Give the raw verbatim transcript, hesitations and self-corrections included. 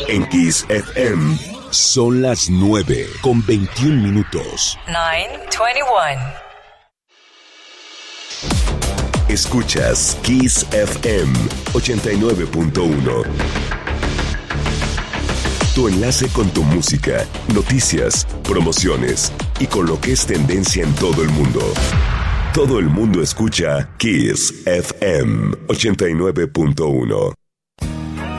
En Kiss F M son las nueve con veintiún minutos. nueve veintiuno. Escuchas Kiss F M ochenta y nueve punto uno. Tu enlace con tu música, noticias, promociones y con lo que es tendencia en todo el mundo. Todo el mundo escucha Kiss F M ochenta y nueve punto uno.